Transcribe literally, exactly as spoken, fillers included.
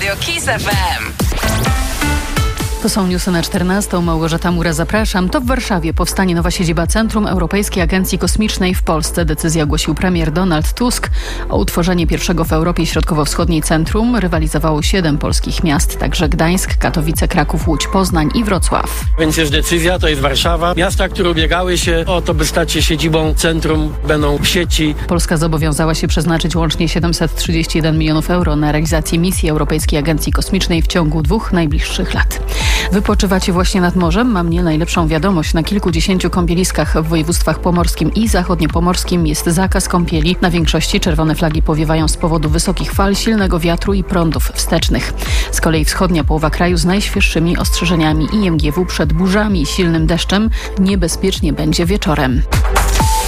Radio Kiss F M. To są newsy na czternastą. Małgorzata Mura, zapraszam. To w Warszawie powstanie nowa siedziba Centrum Europejskiej Agencji Kosmicznej w Polsce. Decyzję ogłosił premier Donald Tusk. O utworzenie pierwszego w Europie Środkowo-Wschodniej centrum rywalizowało siedem polskich miast, także Gdańsk, Katowice, Kraków, Łódź, Poznań i Wrocław. Więc jest decyzja, to jest Warszawa. Miasta, które ubiegały się o to, by stać się siedzibą centrum, będą w sieci. Polska zobowiązała się przeznaczyć łącznie siedemset trzydzieści jeden milionów euro na realizację misji Europejskiej Agencji Kosmicznej w ciągu dwóch najbliższych lat. Wypoczywacie właśnie nad morzem? Mam nie najlepszą wiadomość. Na kilkudziesięciu kąpieliskach w województwach pomorskim i zachodniopomorskim jest zakaz kąpieli. Na większości czerwone flagi powiewają z powodu wysokich fal, silnego wiatru i prądów wstecznych. Z kolei wschodnia połowa kraju z najświeższymi ostrzeżeniami I M G W przed burzami i silnym deszczem niebezpiecznie będzie wieczorem.